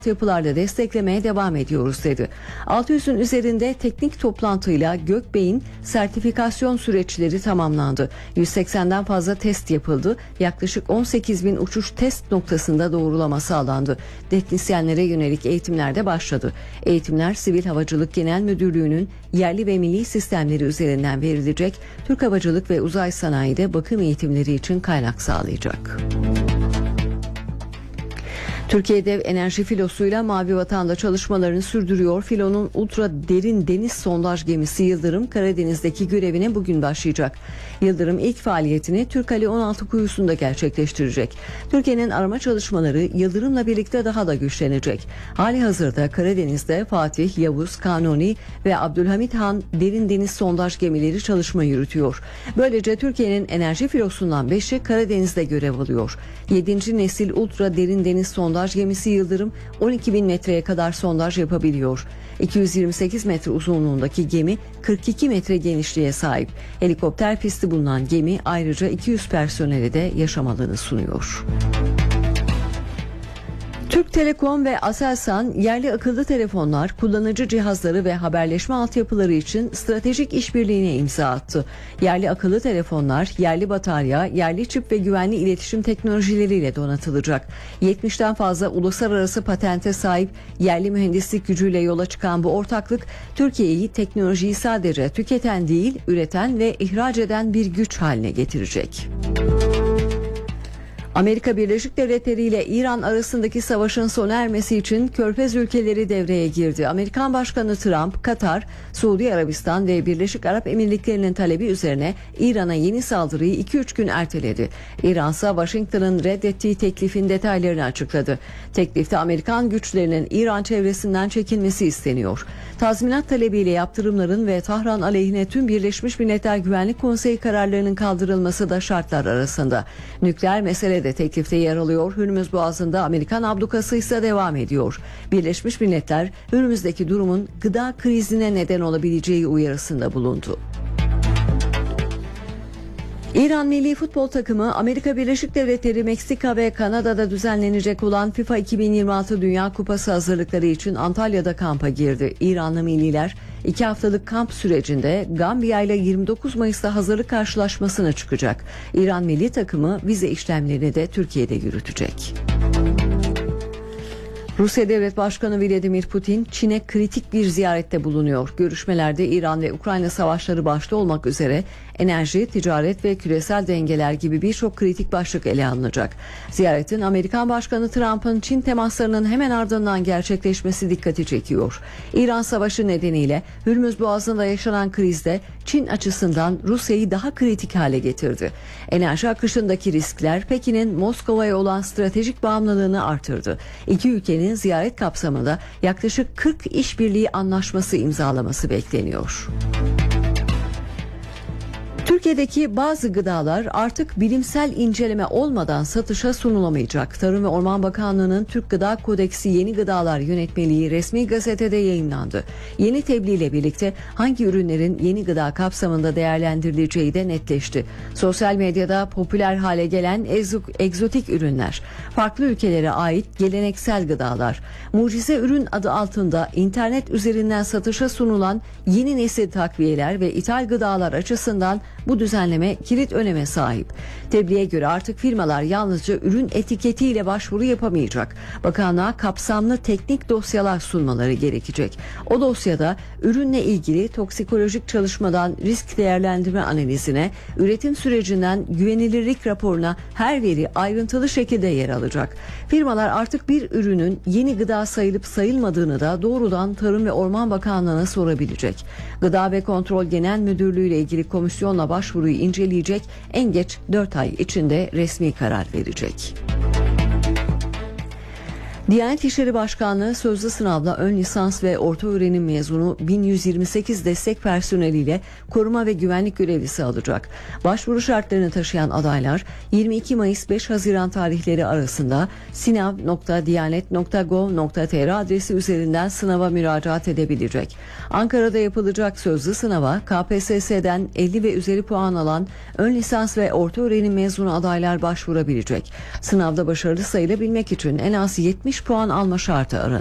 yapılarda desteklemeye devam ediyoruz dedi. 600'ün üzerinde teknik toplantıyla Gökbey'in sertifikasyon süreçleri tamamlandı. 180'den fazla test yapıldı. Yaklaşık 18 bin uçuş test noktasında doğrulama sağlandı. Teknisyenlere yönelik eğitimler de başladı. Eğitimler Sivil Havacılık Genel Müdürlüğü'nün yerli ve milli sistemleri üzerinden verilecek. Türk Havacılık ve Uzay Sanayi'de bakım eğitimleri için kaynak sağlayacak. Türkiye Dev Enerji filosuyla Mavi Vatan'da çalışmalarını sürdürüyor. Filonun ultra derin deniz sondaj gemisi Yıldırım Karadeniz'deki görevine bugün başlayacak. Yıldırım ilk faaliyetini Türkali 16 kuyusunda gerçekleştirecek. Türkiye'nin arama çalışmaları Yıldırım'la birlikte daha da güçlenecek. Halihazırda Karadeniz'de Fatih, Yavuz, Kanuni ve Abdülhamit Han derin deniz sondaj gemileri çalışma yürütüyor. Böylece Türkiye'nin enerji filosundan 5'i Karadeniz'de görev alıyor. 7. nesil ultra derin deniz sondaj gemisi Yıldırım 12 bin metreye kadar sondaj yapabiliyor. 228 metre uzunluğundaki gemi 42 metre genişliğe sahip. Helikopter pisti bulunan gemi ayrıca 200 personele de yaşam alanı sunuyor. Türk Telekom ve Aselsan yerli akıllı telefonlar, kullanıcı cihazları ve haberleşme altyapıları için stratejik işbirliğine imza attı. Yerli akıllı telefonlar, yerli batarya, yerli çip ve güvenli iletişim teknolojileriyle donatılacak. 70'ten fazla uluslararası patente sahip yerli mühendislik gücüyle yola çıkan bu ortaklık, Türkiye'yi teknolojiyi sadece tüketen değil, üreten ve ihraç eden bir güç haline getirecek. Amerika Birleşik Devletleri ile İran arasındaki savaşın sona ermesi için Körfez ülkeleri devreye girdi. Amerikan Başkanı Trump, Katar, Suudi Arabistan ve Birleşik Arap Emirlikleri'nin talebi üzerine İran'a yeni saldırıyı 2-3 gün erteledi. İran ise Washington'ın reddettiği teklifin detaylarını açıkladı. Teklifte Amerikan güçlerinin İran çevresinden çekilmesi isteniyor. Tazminat talebiyle yaptırımların ve Tahran aleyhine tüm Birleşmiş Milletler Güvenlik Konseyi kararlarının kaldırılması da şartlar arasında. Nükleer mesele de teklifte yer alıyor. Hürmüz Boğazı'nda Amerikan ablukası ise devam ediyor. Birleşmiş Milletler Hürmüz'deki durumun gıda krizine neden olabileceği uyarısında bulundu. İran milli futbol takımı Amerika Birleşik Devletleri, Meksika ve Kanada'da düzenlenecek olan FIFA 2026 Dünya Kupası hazırlıkları için Antalya'da kampa girdi. İranlı milliler 2 haftalık kamp sürecinde Gambiya ile 29 Mayıs'ta hazırlık karşılaşmasına çıkacak. İran milli takımı vize işlemlerini de Türkiye'de yürütecek. Rusya Devlet Başkanı Vladimir Putin, Çin'e kritik bir ziyarette bulunuyor. Görüşmelerde İran ve Ukrayna savaşları başta olmak üzere enerji, ticaret ve küresel dengeler gibi birçok kritik başlık ele alınacak. Ziyaretin Amerikan Başkanı Trump'ın Çin temaslarının hemen ardından gerçekleşmesi dikkati çekiyor. İran savaşı nedeniyle Hürmüz Boğazı'nda yaşanan krizde Çin açısından Rusya'yı daha kritik hale getirdi. Enerji akışındaki riskler Pekin'in Moskova'ya olan stratejik bağımlılığını artırdı. İki ülkenin ziyaret kapsamında yaklaşık 40 işbirliği anlaşması imzalaması bekleniyor. Türkiye'deki bazı gıdalar artık bilimsel inceleme olmadan satışa sunulamayacak. Tarım ve Orman Bakanlığı'nın Türk Gıda Kodeksi Yeni Gıdalar Yönetmeliği resmi gazetede yayımlandı. Yeni tebliğ ile birlikte hangi ürünlerin yeni gıda kapsamında değerlendirileceği de netleşti. Sosyal medyada popüler hale gelen egzotik ürünler, farklı ülkelere ait geleneksel gıdalar, mucize ürün adı altında internet üzerinden satışa sunulan yeni nesil takviyeler ve ithal gıdalar açısından bu düzenleme kilit öneme sahip. Tebliğe göre artık firmalar yalnızca ürün etiketiyle başvuru yapamayacak. Bakanlığa kapsamlı teknik dosyalar sunmaları gerekecek. O dosyada ürünle ilgili toksikolojik çalışmadan risk değerlendirme analizine, üretim sürecinden güvenilirlik raporuna her veri ayrıntılı şekilde yer alacak. Firmalar artık bir ürünün yeni gıda sayılıp sayılmadığını da doğrudan Tarım ve Orman Bakanlığı'na sorabilecek. Gıda ve Kontrol Genel Müdürlüğü ile ilgili komisyonla başvuruyu inceleyecek, en geç 4 ay içinde resmi karar verecek. Diyanet İşleri Başkanlığı sözlü sınavla ön lisans ve orta öğrenim mezunu 1128 destek personeliyle koruma ve güvenlik görevlisi alacak. Başvuru şartlarını taşıyan adaylar 22 Mayıs 5 Haziran tarihleri arasında sinav.diyanet.gov.tr adresi üzerinden sınava müracaat edebilecek. Ankara'da yapılacak sözlü sınava KPSS'den 50 ve üzeri puan alan ön lisans ve orta öğrenim mezunu adaylar başvurabilecek. Sınavda başarılı sayılabilmek için en az 70 puan alma şartı aranıyor.